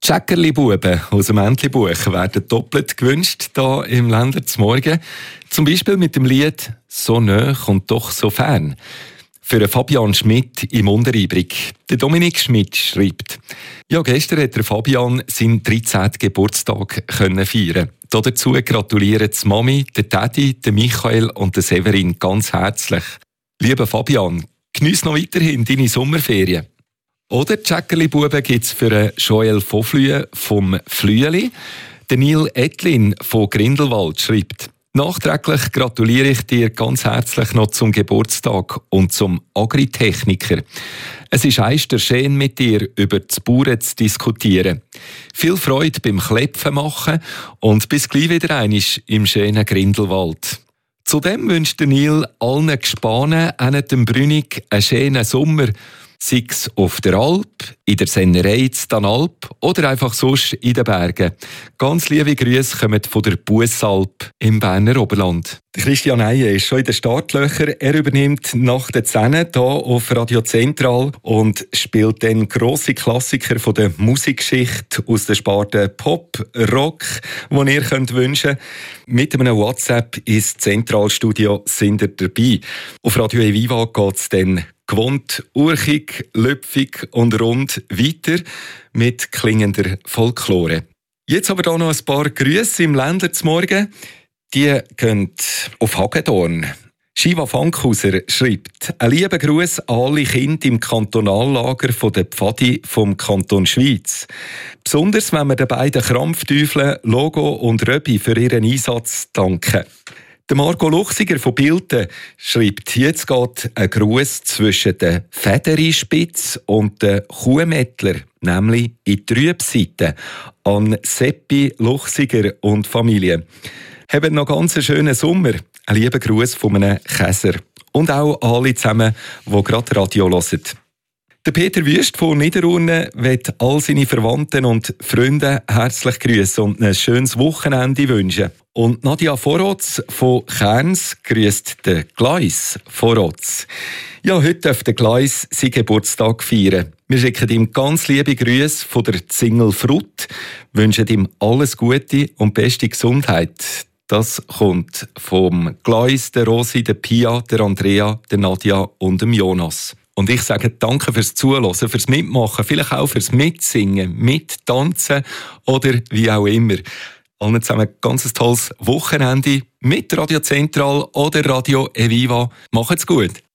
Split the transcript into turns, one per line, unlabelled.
Tschäckerli-Buben aus dem Entlebuch werden doppelt gewünscht hier im Ländler zum Morgen. Zum Beispiel mit dem Lied «So nah und doch so fern». Für Fabian Schmidt im Unteribrig. Der Dominik Schmidt schreibt: Ja, gestern hat der Fabian seinen 13. Geburtstag feiern. Dazu gratulieren die Mami, der Teddy, der Michael und der Severin ganz herzlich. Lieber Fabian, geniess noch weiterhin deine Sommerferien. Oder Tschäckerli-Buben gibt es für Joel Foflüe vom Flüeli. Der Neil Etlin von Grindelwald schreibt: Nachträglich gratuliere ich dir ganz herzlich noch zum Geburtstag und zum Agritechniker. Es ist eister schön, mit dir über die Bauern zu diskutieren. Viel Freude beim Klepfen machen und bis gleich wieder einmal im schönen Grindelwald. Zudem wünscht der Neil allen Gespanen dem Brünig einen schönen Sommer, sei es auf der Alp, in der Sennerei in Danalp oder einfach sonst in den Bergen. Ganz liebe Grüße kommen von der Bussalp im Berner Oberland. Christian Eiye ist schon in den Startlöchern. Er übernimmt nach der 10 hier auf Radio Zentral und spielt dann grosse Klassiker von der Musikgeschichte aus der Sparte Pop, Rock, die ihr wünschen könnt. Mit einem WhatsApp ins Zentralstudio sind ihr dabei. Auf Radio Eviva geht es dann gewohnt, urchig, lüpfig und rund weiter mit klingender Folklore. Jetzt aber hier noch ein paar Grüße im Ländler zum Morgen. Die gehen auf Hagedorn. Shiva Fankhauser schreibt: Ein lieber Gruß an alle Kinder im Kantonallager der Pfadi vom Kanton Schweiz. Besonders wenn wir den beiden Krampfteufeln Logo und Röbi für ihren Einsatz danken. Der Marco Luchsiger von Bilten schreibt: Jetzt geht ein Gruß zwischen der Federispitz und der Kuhmettler, nämlich in die Trübseite, an Seppi Luchsiger und Familie. Habt noch ganz einen schönen Sommer. Ein lieber Gruß von einem Käser. Und auch alle zusammen, die gerade Radio hören. Der Peter Wüst von Niederurne will all seine Verwandten und Freunde herzlich grüßen und ein schönes Wochenende wünschen. Und Nadia Vorotz von Kerns grüßt den Gleis Vorotz. Ja, heute darf der Gleis seinen Geburtstag feiern. Wir schicken ihm ganz liebe Grüße von der Single Frut, wünschen ihm alles Gute und beste Gesundheit. Das kommt vom Gleis, der Rosi, der Pia, der Andrea, der Nadia und dem Jonas. Und ich sage danke fürs Zuhören, fürs Mitmachen, vielleicht auch fürs Mitsingen, Mittanzen oder wie auch immer. Allen zusammen ganz tolles Wochenende mit Radio Zentral oder Radio Eviva. Macht's gut!